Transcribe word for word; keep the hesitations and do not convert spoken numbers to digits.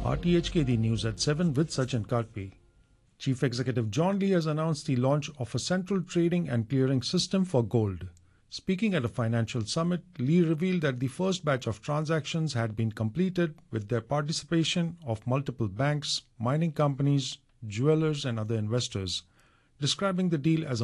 R T H K, the news at seven with Sachin Karpi. Chief Executive John Lee has announced the launch of a central trading and clearing system for gold. Speaking at a financial summit, Lee revealed that the first batch of transactions had been completed with their participation of multiple banks, mining companies, jewelers, and other investors, describing the deal as a